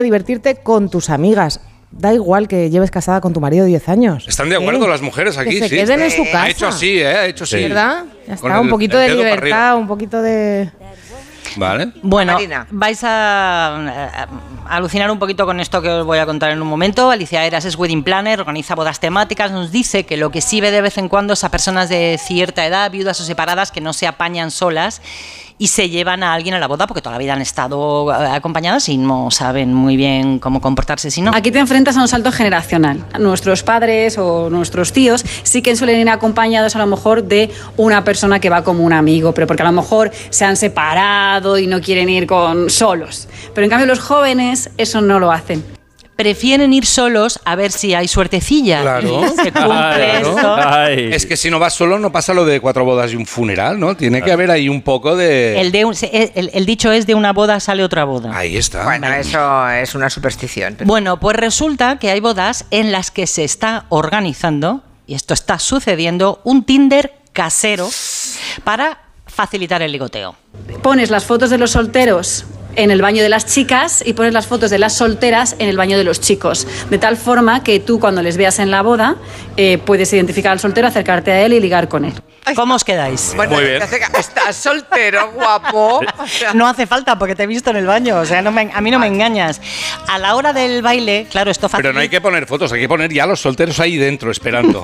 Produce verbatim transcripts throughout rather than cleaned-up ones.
divertirte con tus amigas. Da igual que lleves casada con tu marido diez años. Están de acuerdo las mujeres aquí, que se sí. queden en su casa. Ha hecho así, ¿eh? Ha hecho así. ¿Verdad? Ya está, Con el- un poquito el de dedo para libertad, arriba. un poquito de... Vale. Bueno, Marina. vais a, a- a alucinar un poquito con esto que os voy a contar en un momento. Alicia Eras es wedding planner, organiza bodas temáticas, nos dice que lo que sí ve de vez en cuando es a personas de cierta edad, viudas o separadas, que no se apañan solas y se llevan a alguien a la boda porque toda la vida han estado eh, acompañadas y no saben muy bien cómo comportarse si no. Aquí te enfrentas a un salto generacional. Nuestros padres o nuestros tíos sí que suelen ir acompañados a lo mejor de una persona que va como un amigo, pero porque a lo mejor se han separado y no quieren ir con solos. Pero en cambio los jóvenes eso no lo hacen. Prefieren ir solos a ver si hay suertecilla. Claro. Y se cumple Claro. eso. Ay. Es que si no vas solo no pasa lo de cuatro bodas y un funeral, ¿no? Tiene que haber ahí un poco de... El, de un- se- el- el dicho es: de una boda sale otra boda. Ahí está. Bueno, eso es una superstición. pero- Bueno, pues resulta que hay bodas en las que se está organizando, y esto está sucediendo, un Tinder casero para facilitar el ligoteo. Pones las fotos de los solteros en el baño de las chicas y pones las fotos de las solteras en el baño de los chicos. De tal forma que tú cuando les veas en la boda eh, puedes identificar al soltero, acercarte a él y ligar con él. ¿Cómo os quedáis? Bueno, Muy bien. te hace- estás soltero, guapo. O sea, No hace falta porque te he visto en el baño, o sea, no me- a mí no me engañas. A la hora del baile, claro, esto facilita... Pero no hay que poner fotos, hay que poner ya a los solteros ahí dentro esperando.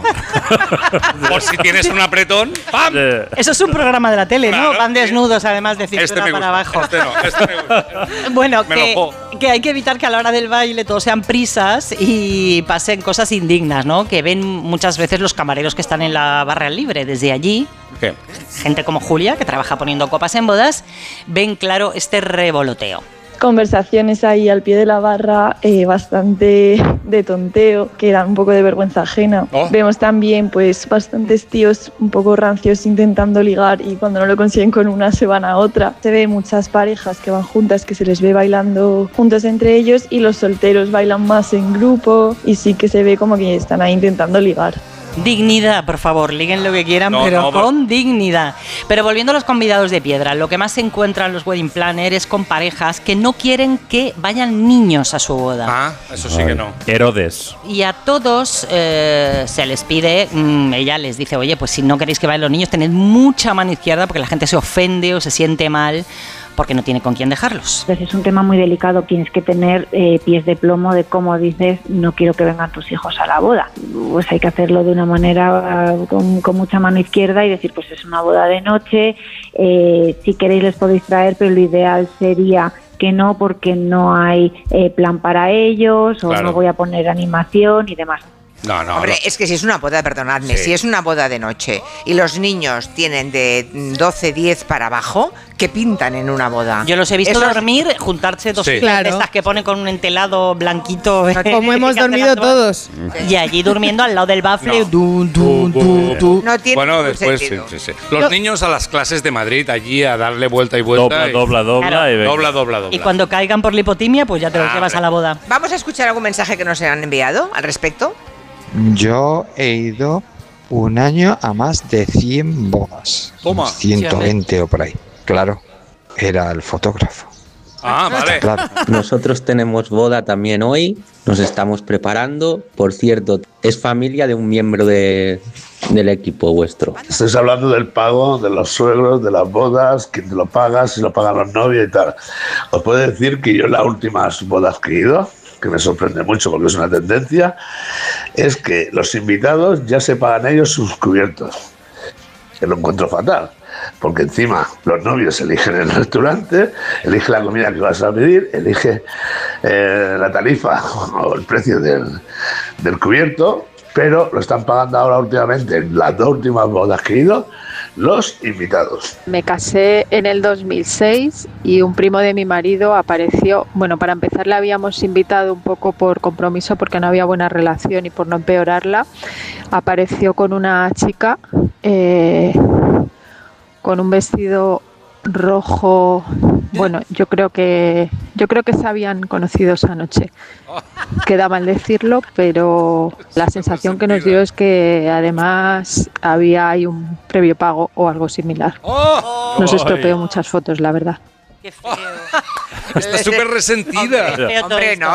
Por si tienes un apretón, ¡pam! Eh, Eso es un programa de la tele, ¿no? Claro, Van sí. desnudos, además de cintura Este me para gusta, abajo. este no, este me gusta. Bueno, Me que, enojó. que hay que evitar que a la hora del baile todos sean prisas y pasen cosas indignas, ¿no? Que ven muchas veces los camareros que están en la barra libre desde allí. ¿Qué? Gente como Julia, que trabaja poniendo copas en bodas, ven claro este revoloteo. Conversaciones ahí al pie de la barra, eh, bastante de tonteo, que eran un poco de vergüenza ajena. Oh. Vemos también pues bastantes tíos un poco rancios intentando ligar y cuando no lo consiguen con una se van a otra. Se ve muchas parejas que van juntas, que se les ve bailando juntos entre ellos y los solteros bailan más en grupo y sí que se ve como que están ahí intentando ligar. Dignidad, por favor, liguen lo que quieran, No, pero no, pero- con dignidad. Pero volviendo a los convidados de piedra, lo que más se encuentran los wedding planners es con parejas que no quieren que vayan niños a su boda. Ah, eso sí que no. Herodes. Y a todos eh, se les pide, mm, ella les dice, oye, pues si no queréis que bailen los niños, tened mucha mano izquierda porque la gente se ofende o se siente mal porque no tiene con quién dejarlos. Entonces es un tema muy delicado, tienes que tener eh, pies de plomo de cómo dices, no quiero que vengan tus hijos a la boda. Pues hay que hacerlo de una manera uh, con, con mucha mano izquierda y decir, pues es una boda de noche, eh, si queréis les podéis traer, pero lo ideal sería que no porque no hay eh, plan para ellos o Claro. no voy a poner animación y demás. No, no, Hombre, no. es que si es una boda, perdonadme, Sí. si es una boda de noche y los niños tienen de doce, diez para abajo, ¿qué pintan en una boda? Yo los he visto Esos- dormir, juntarse dos Sí. filas Claro. de estas que ponen con un entelado blanquito. Como hemos que hacen dormido las tomas. todos. Y allí durmiendo al lado del bafle. No. du, du, du, du. No tiene Bueno, ningún después sí, sentido. sí, sí. Los Yo- niños a las clases de Madrid, allí a darle vuelta y vuelta. Dobla, y- dobla, dobla Claro. y venga. Dobla, dobla, dobla. Y cuando caigan por la hipotimia, pues ya te los Ah, llevas a hombre. la boda. Vamos a escuchar algún mensaje que nos han enviado al respecto. Yo he ido un año a más de cien bodas. Toma. ciento veinte o por ahí. Claro, era el fotógrafo. Ah, vale. Claro. Nosotros tenemos boda también hoy, nos estamos preparando. Por cierto, es familia de un miembro de, del equipo vuestro. Estáis hablando del pago de los suegros, de las bodas, quién te lo paga, si lo pagan los novios y tal. Os puedo decir que yo en las últimas bodas que he ido, que me sorprende mucho porque es una tendencia, es que los invitados ya se pagan ellos sus cubiertos. Que lo encuentro fatal, porque encima los novios eligen el restaurante, eligen la comida que vas a pedir, elige eh, la tarifa o el precio del, del cubierto, pero lo están pagando ahora últimamente, en las dos últimas bodas que he ido, los invitados. Me casé en el dos mil seis y un primo de mi marido apareció, bueno, para empezar le habíamos invitado un poco por compromiso porque no había buena relación y por no empeorarla, apareció con una chica eh, con un vestido rojo, bueno, yo creo que yo creo que se habían conocido esa noche. Queda mal decirlo, pero la sensación que nos dio es que además había ahí un previo pago o algo similar. ¡Oh! Nos estropeó muchas fotos, la verdad. Qué feo. Está súper resentida. Qué feo todo Hombre, esto. no,